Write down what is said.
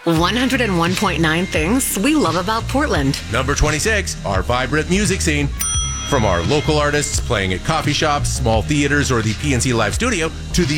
101.9 things we love about Portland. Number 26, our vibrant music scene. From our local artists playing at coffee shops, small theaters, or the PNC Live Studio, to the